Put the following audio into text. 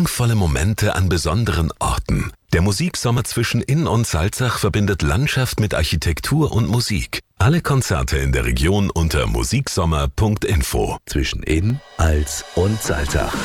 Schwungvolle Momente an besonderen Orten. Der Musiksommer zwischen Inn und Salzach verbindet Landschaft mit Architektur und Musik. Alle Konzerte in der Region unter musiksommer.info. Zwischen Inn, Alz und Salzach.